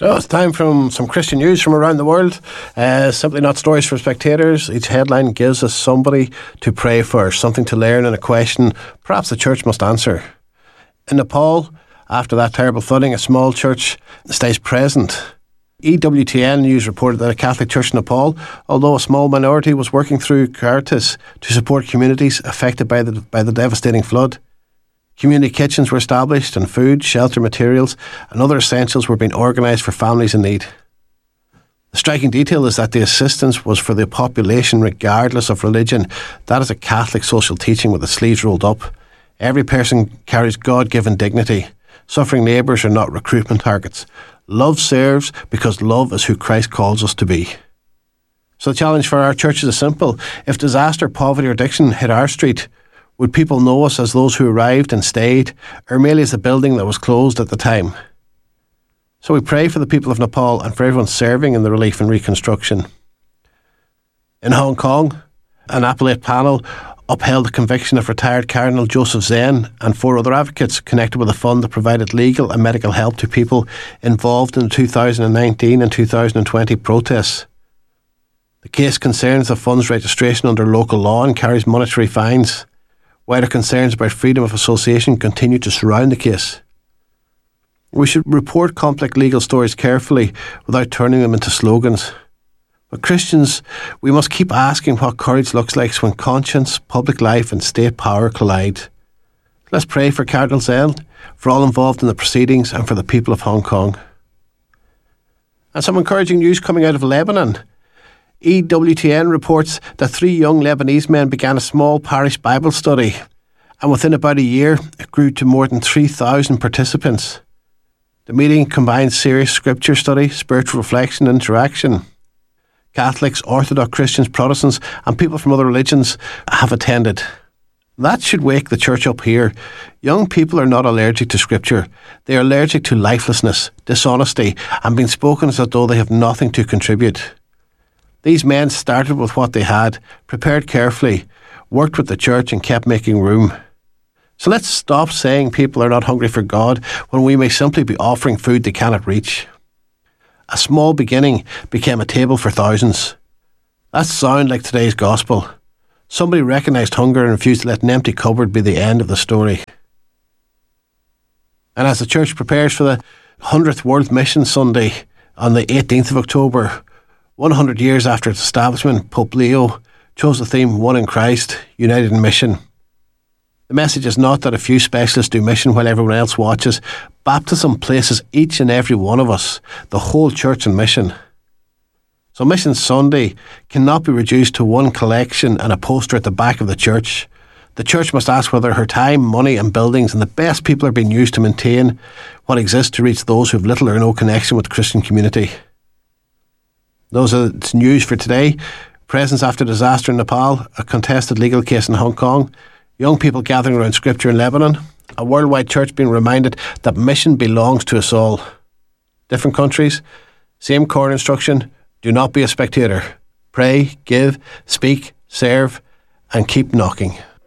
Oh, it's time for some Christian news from around the world. Simply not stories for spectators. Each headline gives us somebody to pray for, something to learn, and a question perhaps the church must answer. In Nepal, after that terrible flooding, a small church stays present. EWTN News reported that a Catholic church in Nepal, although a small minority, was working through Caritas to support communities affected by the devastating flood. Community kitchens were established and food, shelter materials and other essentials were being organised for families in need. The striking detail is that the assistance was for the population regardless of religion. That is a Catholic social teaching with the sleeves rolled up. Every person carries God-given dignity. Suffering neighbours are not recruitment targets. Love serves because love is who Christ calls us to be. So the challenge for our churches is simple. If disaster, poverty or addiction hit our street, would people know us as those who arrived and stayed, or merely as a building that was closed at the time? So we pray for the people of Nepal and for everyone serving in the relief and reconstruction. In Hong Kong, an appellate panel upheld the conviction of retired Cardinal Joseph Zen and 4 other advocates connected with a fund that provided legal and medical help to people involved in the 2019 and 2020 protests. The case concerns the fund's registration under local law and carries monetary fines. Wider concerns about freedom of association continue to surround the case. We should report complex legal stories carefully without turning them into slogans. But Christians, we must keep asking what courage looks like when conscience, public life and state power collide. Let's pray for Cardinal Zen, for all involved in the proceedings and for the people of Hong Kong. And some encouraging news coming out of Lebanon. EWTN reports that 3 young Lebanese men began a small parish Bible study, and within about a year it grew to more than 3,000 participants. The meeting combines serious scripture study, spiritual reflection and interaction. Catholics, Orthodox Christians, Protestants and people from other religions have attended. That should wake the church up here. Young people are not allergic to scripture. They are allergic to lifelessness, dishonesty and being spoken as though they have nothing to contribute. These men started with what they had, prepared carefully, worked with the church and kept making room. So let's stop saying people are not hungry for God when we may simply be offering food they cannot reach. A small beginning became a table for thousands. That sounds like today's gospel. Somebody recognised hunger and refused to let an empty cupboard be the end of the story. And as the church prepares for the 100th World Mission Sunday on the 18th of October, 100 years after its establishment, Pope Leo chose the theme One in Christ, United in Mission. The message is not that a few specialists do mission while everyone else watches. Baptism places each and every one of us, the whole church, in mission. So Mission Sunday cannot be reduced to one collection and a poster at the back of the church. The church must ask whether her time, money and buildings and the best people are being used to maintain what exists to reach those who have little or no connection with the Christian community. Those are the news for today. Presence after disaster in Nepal, a contested legal case in Hong Kong, young people gathering around scripture in Lebanon, a worldwide church being reminded that mission belongs to us all. Different countries, same core instruction, do not be a spectator. Pray, give, speak, serve and keep knocking.